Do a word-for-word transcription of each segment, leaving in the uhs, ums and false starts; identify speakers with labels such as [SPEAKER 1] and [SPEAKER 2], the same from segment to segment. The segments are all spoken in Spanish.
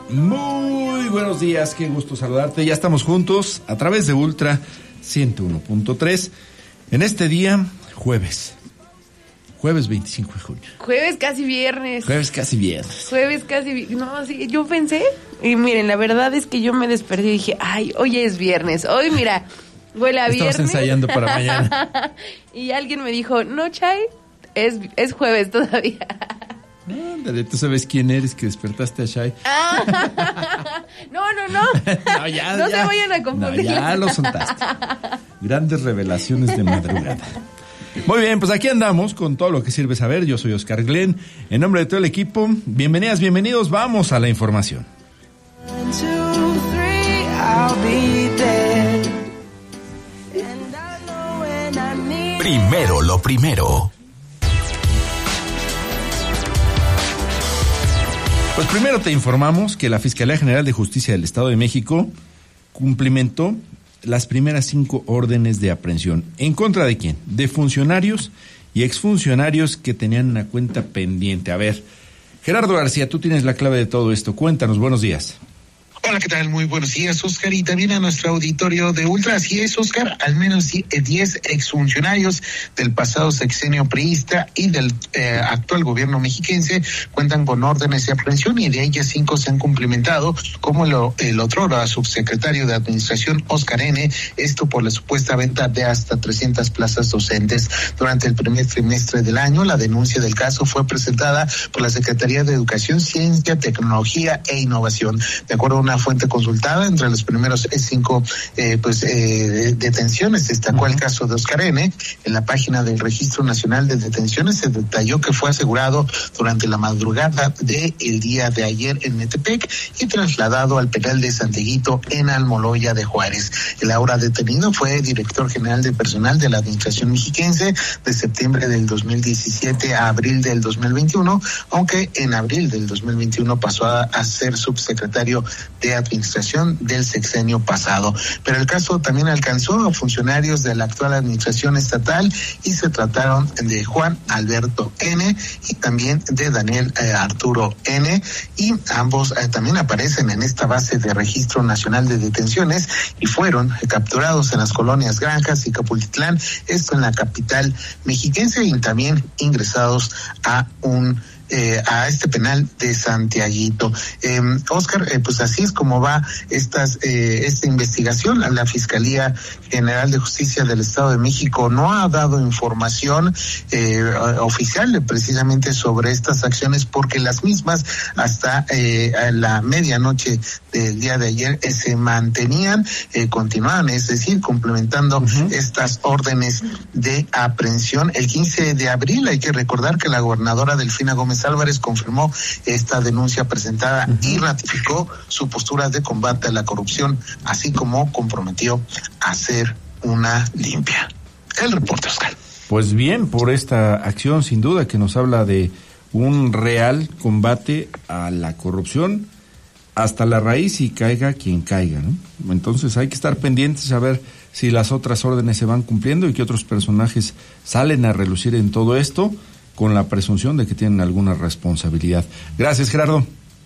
[SPEAKER 1] Muy buenos días, qué gusto saludarte. Ya estamos juntos a través de Ultra ciento uno punto tres en este día, jueves. Jueves veinticinco de junio.
[SPEAKER 2] Jueves casi viernes.
[SPEAKER 1] Jueves casi viernes.
[SPEAKER 2] Jueves casi viernes. No, sí, yo pensé, y miren, la verdad es que yo me desperté y dije, ay, hoy es viernes. Hoy, mira, huele a viernes.
[SPEAKER 1] Estamos ensayando para mañana.
[SPEAKER 2] Y alguien me dijo, no, Chay, es, es jueves todavía.
[SPEAKER 1] Ándale, tú sabes quién eres que despertaste a Shai.
[SPEAKER 2] Ah, no, no, no.
[SPEAKER 1] No, ya,
[SPEAKER 2] no
[SPEAKER 1] ya.
[SPEAKER 2] se vayan a confundir.
[SPEAKER 1] No, ya lo soltaste. Grandes revelaciones de madrugada. Muy bien, pues aquí andamos con todo lo que sirve saber. Yo soy Oscar Glenn. En nombre de todo el equipo, bienvenidas, bienvenidos. Vamos a la información. One, two, three, I'll be there. And I know when I need...
[SPEAKER 3] Primero lo primero.
[SPEAKER 1] Pues primero te informamos que la Fiscalía General de Justicia del Estado de México cumplimentó las primeras cinco órdenes de aprehensión. ¿En contra de quién? De funcionarios y exfuncionarios que tenían una cuenta pendiente. A ver, Gerardo García, tú tienes la clave de todo esto. Cuéntanos, buenos días.
[SPEAKER 4] Hola, ¿qué tal? Muy buenos días, Oscar, y también a nuestro auditorio de Ultra. Así es, Oscar, al menos diez exfuncionarios del pasado sexenio priista y del eh, actual gobierno mexiquense cuentan con órdenes de aprehensión, y de ellas cinco se han cumplimentado, como lo, el otrora subsecretario de Administración, Oscar N., esto por la supuesta venta de hasta trescientas plazas docentes. Durante el primer trimestre del año, la denuncia del caso fue presentada por la Secretaría de Educación, Ciencia, Tecnología e Innovación. De acuerdo a una fuente consultada, entre los primeros cinco eh, pues eh, detenciones destacó el caso de Oscar N. En la página del Registro Nacional de Detenciones se detalló que fue asegurado durante la madrugada del día de ayer en Metepec y trasladado al penal de Santiaguito en Almoloya de Juárez. El ahora detenido fue director general de personal de la Administración mexiquense de septiembre del dos mil diecisiete a abril del dos mil veintiuno, aunque en abril del dos mil veintiuno pasó a, a ser subsecretario de Administración del sexenio pasado. Pero el caso también alcanzó a funcionarios de la actual administración estatal y se trataron de Juan Alberto N. y también de Daniel eh, Arturo N. y ambos eh, también aparecen en esta base de Registro Nacional de Detenciones y fueron eh, capturados en las colonias Granjas y Capultitlán, esto en la capital mexiquense, y también ingresados a un Eh, a este penal de Santiaguito. Eh, Oscar, eh, pues así es como va estas eh, esta investigación. La, la Fiscalía General de Justicia del Estado de México no ha dado información eh, oficial precisamente sobre estas acciones, porque las mismas hasta eh, a la medianoche del día de ayer eh, se mantenían, eh, continuaban, es decir, complementando uh-huh. estas órdenes de aprehensión. El quince de abril hay que recordar que la gobernadora Delfina Gómez Álvarez confirmó esta denuncia presentada uh-huh. y ratificó su postura de combate a la corrupción, así como comprometió a hacer una limpia. El reporte, Oscar.
[SPEAKER 1] Pues bien, por esta acción, sin duda, que nos habla de un real combate a la corrupción hasta la raíz, y caiga quien caiga, ¿no? Entonces hay que estar pendientes a ver si las otras órdenes se van cumpliendo y que otros personajes salen a relucir en todo esto, con la presunción de que tienen alguna responsabilidad. Gracias, Gerardo.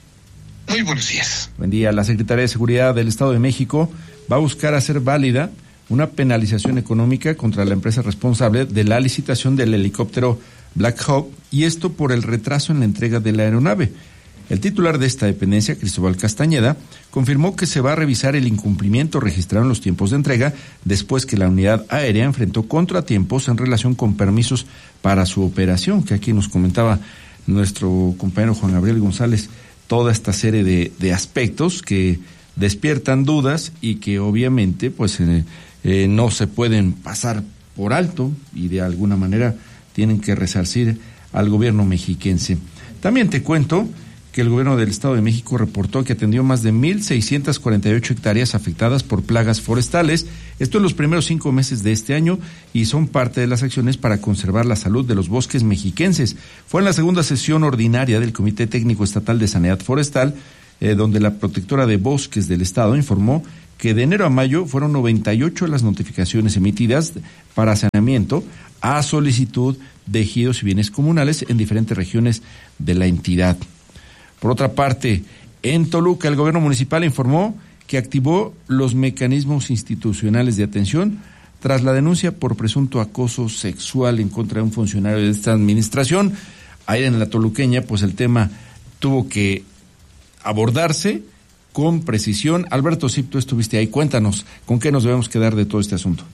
[SPEAKER 4] Muy buenos días.
[SPEAKER 1] Buen día. La Secretaría de Seguridad del Estado de México va a buscar hacer válida una penalización económica contra la empresa responsable de la licitación del helicóptero Black Hawk, y esto por el retraso en la entrega de la aeronave. El titular de esta dependencia, Cristóbal Castañeda, confirmó que se va a revisar el incumplimiento registrado en los tiempos de entrega después que la unidad aérea enfrentó contratiempos en relación con permisos para su operación, que aquí nos comentaba nuestro compañero Juan Gabriel González, toda esta serie de, de aspectos que despiertan dudas y que obviamente pues eh, eh, no se pueden pasar por alto, y de alguna manera tienen que resarcir al gobierno mexiquense. También te cuento que el gobierno del Estado de México reportó que atendió más de mil seiscientas cuarenta y ocho hectáreas afectadas por plagas forestales, esto en los primeros cinco meses de este año, y son parte de las acciones para conservar la salud de los bosques mexiquenses. Fue en la segunda sesión ordinaria del Comité Técnico Estatal de Sanidad Forestal, eh, donde la protectora de bosques del Estado informó que de enero a mayo fueron noventa y ocho las notificaciones emitidas para saneamiento a solicitud de ejidos y bienes comunales en diferentes regiones de la entidad. Por otra parte, En Toluca, el gobierno municipal informó que activó los mecanismos institucionales de atención tras la denuncia por presunto acoso sexual en contra de un funcionario de esta administración. Ahí en la toluqueña, pues el tema tuvo que abordarse con precisión. Alberto Zip, tú estuviste ahí, cuéntanos, ¿con qué nos debemos quedar de todo este asunto?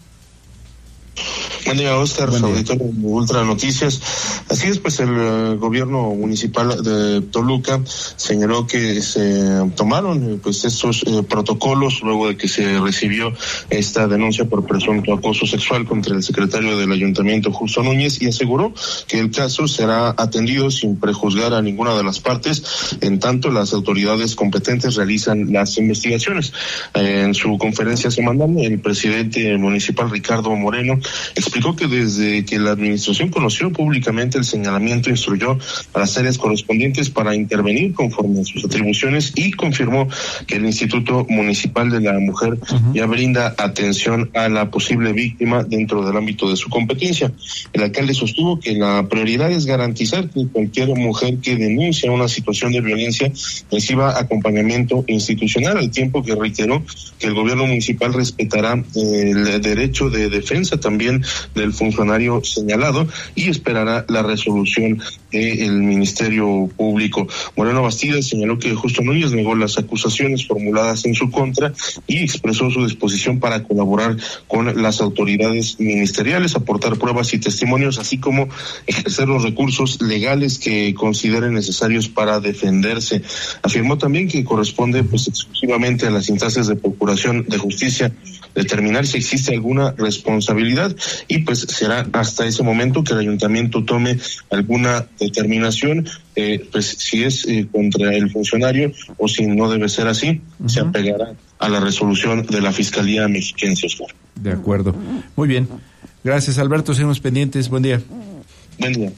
[SPEAKER 5] Buen día, Oscar, auditorio de Ultra Noticias. Así es, pues el uh, gobierno municipal de Toluca señaló que se tomaron pues estos uh, protocolos luego de que se recibió esta denuncia por presunto acoso sexual contra el secretario del ayuntamiento, Justo Núñez, y aseguró que el caso será atendido sin prejuzgar a ninguna de las partes, en tanto las autoridades competentes realizan las investigaciones. Eh, en su conferencia semanal, el presidente municipal, Ricardo Moreno, explicó que desde que la administración conoció públicamente el señalamiento, instruyó a las áreas correspondientes para intervenir conforme a sus atribuciones y confirmó que el Instituto Municipal de la Mujer uh-huh. ya brinda atención a la posible víctima dentro del ámbito de su competencia. El alcalde sostuvo que la prioridad es garantizar que cualquier mujer que denuncia una situación de violencia reciba acompañamiento institucional, al tiempo que reiteró que el gobierno municipal respetará el derecho de defensa también del funcionario señalado y esperará la resolución del Ministerio Público. Moreno Bastida señaló que Justo Núñez negó las acusaciones formuladas en su contra y expresó su disposición para colaborar con las autoridades ministeriales, aportar pruebas y testimonios, así como ejercer los recursos legales que consideren necesarios para defenderse. Afirmó también que corresponde pues exclusivamente a las instancias de procuración de justicia determinar si existe alguna responsabilidad y pues será hasta ese momento que el ayuntamiento tome alguna determinación, eh, pues si es eh, contra el funcionario o si no debe ser así, uh-huh. se apegará a la resolución de la Fiscalía Mexiquense, Oscar.
[SPEAKER 1] De acuerdo. Muy bien. Gracias, Alberto. Seguimos pendientes. Buen día.
[SPEAKER 5] Buen día.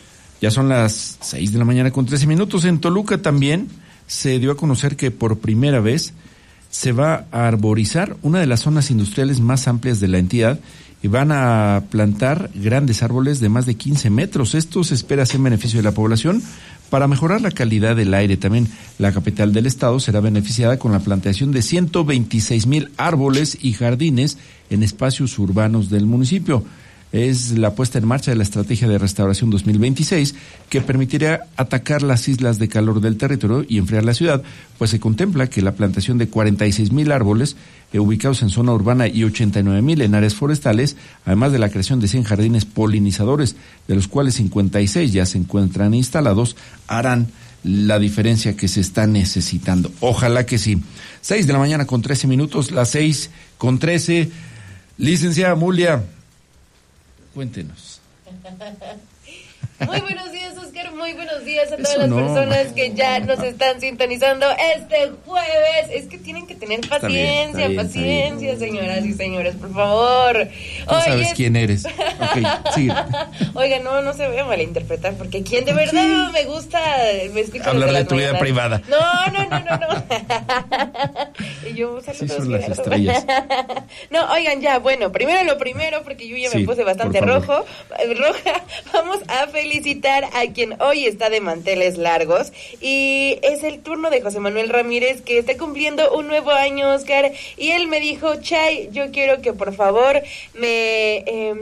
[SPEAKER 1] Ya son las seis de la mañana con trece minutos. En Toluca también se dio a conocer que por primera vez se va a arborizar una de las zonas industriales más amplias de la entidad y van a plantar grandes árboles de más de quince metros. Esto se espera hacer en beneficio de la población para mejorar la calidad del aire. También la capital del estado será beneficiada con la plantación de ciento veintiséis mil árboles y jardines en espacios urbanos del municipio. Es la puesta en marcha de la Estrategia de Restauración dos mil veintiséis que permitirá atacar las islas de calor del territorio y enfriar la ciudad, pues se contempla que la plantación de cuarenta y seis mil árboles eh, ubicados en zona urbana y ochenta y nueve mil en áreas forestales, además de la creación de cien jardines polinizadores, de los cuales cincuenta y seis ya se encuentran instalados, harán la diferencia que se está necesitando. Ojalá que sí. Seis de la mañana con trece minutos, las seis con trece. Licenciada Mulia, cuéntenos.
[SPEAKER 2] Muy buenos días, Oscar, muy buenos días a todas
[SPEAKER 1] Eso
[SPEAKER 2] las
[SPEAKER 1] no.
[SPEAKER 2] personas que ya nos están sintonizando este jueves. Es que tienen que tener paciencia,
[SPEAKER 1] Está bien, está bien,
[SPEAKER 2] paciencia, señoras y señores, por favor.
[SPEAKER 1] Tú
[SPEAKER 2] Oye,
[SPEAKER 1] sabes quién eres. Ok, sigue.
[SPEAKER 2] Oiga, no, no se voy a malinterpretar, porque quien de verdad sí me gusta, me escucha
[SPEAKER 1] hablar
[SPEAKER 2] desde
[SPEAKER 1] de
[SPEAKER 2] las
[SPEAKER 1] tu vida
[SPEAKER 2] mañanas.
[SPEAKER 1] privada.
[SPEAKER 2] No, no, no, no, no. Y yo, saludos,
[SPEAKER 1] Sí, son las
[SPEAKER 2] Gerardo.
[SPEAKER 1] estrellas.
[SPEAKER 2] No, oigan, ya, bueno, primero lo primero, porque yo ya
[SPEAKER 1] Sí,
[SPEAKER 2] me puse bastante
[SPEAKER 1] por favor.
[SPEAKER 2] rojo, roja. Vamos a felicitar a quien hoy está de manteles largos y es el turno de José Manuel Ramírez, que está cumpliendo un nuevo año, Oscar, y él me dijo: Chay, yo quiero que por favor me... Eh,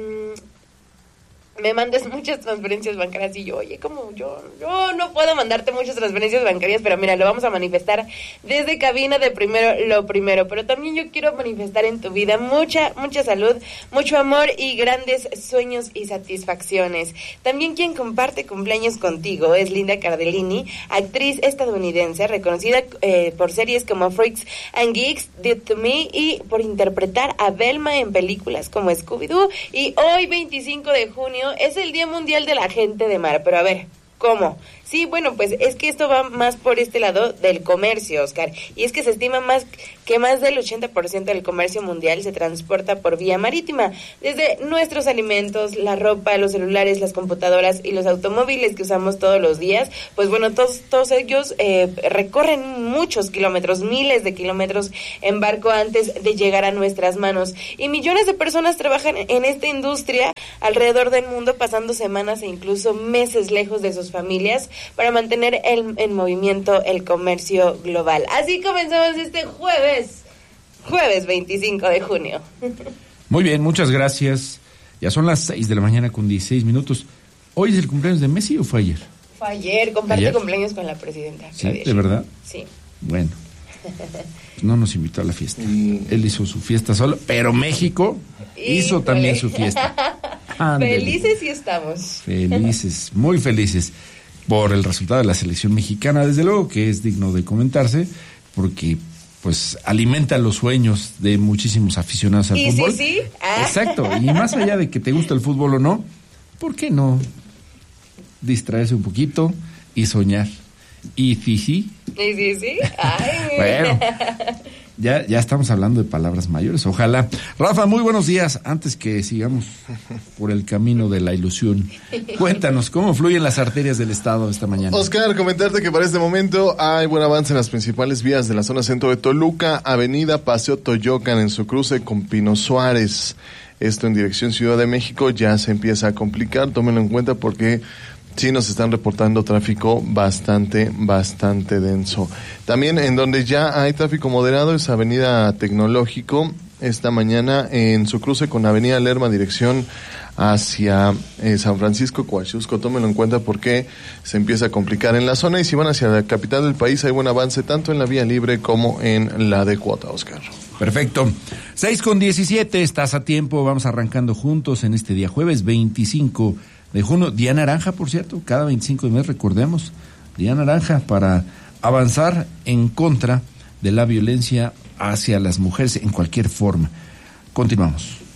[SPEAKER 2] me mandes muchas transferencias bancarias. Y yo, oye, como yo, yo no puedo mandarte muchas transferencias bancarias, pero mira, lo vamos a manifestar desde cabina de primero lo primero. Pero también yo quiero manifestar en tu vida mucha, mucha salud, mucho amor y grandes sueños y satisfacciones. También quien comparte cumpleaños contigo es Linda Cardellini, actriz estadounidense, reconocida eh, por series como Freaks and Geeks, Dead to Me, y por interpretar a Velma en películas como Scooby-Doo. Y hoy, veinticinco de junio, es el Día Mundial de la Gente de Mar. Pero a ver, ¿cómo? Sí, bueno, pues es que esto va más por este lado del comercio, Oscar. Y es que se estima más que más del ochenta por ciento del comercio mundial se transporta por vía marítima. Desde nuestros alimentos, la ropa, los celulares, las computadoras y los automóviles que usamos todos los días, pues bueno, todos, todos ellos eh, recorren muchos kilómetros, miles de kilómetros en barco antes de llegar a nuestras manos. Y millones de personas trabajan en esta industria alrededor del mundo, pasando semanas e incluso meses lejos de sus familias para mantener el, en movimiento el comercio global. Así comenzamos este jueves, jueves veinticinco de junio.
[SPEAKER 1] Muy bien, muchas gracias. Ya son las seis de la mañana con dieciséis minutos. ¿Hoy es el cumpleaños de Messi o fue ayer?
[SPEAKER 2] Fue ayer, comparte
[SPEAKER 1] ¿Ayer?
[SPEAKER 2] cumpleaños con la presidenta.
[SPEAKER 1] ¿Sí? ¿De verdad?
[SPEAKER 2] Sí.
[SPEAKER 1] Bueno, no nos invitó a la fiesta. Él hizo su fiesta solo, pero México hizo
[SPEAKER 2] Híjole.
[SPEAKER 1] también su fiesta. Ándale.
[SPEAKER 2] Felices sí estamos.
[SPEAKER 1] Felices, muy felices por el resultado de la selección mexicana, desde luego que es digno de comentarse, porque pues alimenta los sueños de muchísimos aficionados al
[SPEAKER 2] ¿Y
[SPEAKER 1] fútbol.
[SPEAKER 2] sí, sí? Ah.
[SPEAKER 1] Exacto, y más allá de que te gusta el fútbol o no, ¿por qué no distraerse un poquito y soñar? Y sí, sí.
[SPEAKER 2] ¿Y sí, sí? Ay.
[SPEAKER 1] Bueno, ya, ya estamos hablando de palabras mayores, ojalá. Rafa, muy buenos días. Antes que sigamos por el camino de la ilusión, cuéntanos, ¿cómo fluyen las arterias del estado esta mañana?
[SPEAKER 6] Oscar, comentarte que para este momento hay buen avance en las principales vías de la zona centro de Toluca, avenida Paseo Toyocan en su cruce con Pino Suárez. Esto en dirección Ciudad de México ya se empieza a complicar, tómenlo en cuenta porque sí nos están reportando tráfico bastante, bastante denso. También en donde ya hay tráfico moderado es Avenida Tecnológico, esta mañana en su cruce con Avenida Lerma, dirección hacia eh, San Francisco, Coahuilco. Tómenlo en cuenta porque se empieza a complicar en la zona y si van hacia la capital del país hay buen avance tanto en la vía libre como en la de cuota, Oscar.
[SPEAKER 1] Perfecto. seis con diecisiete, estás a tiempo, vamos arrancando juntos en este día jueves veinticinco de junio, día naranja, por cierto, cada veinticinco de mes, recordemos, día naranja para avanzar en contra de la violencia hacia las mujeres en cualquier forma. Continuamos.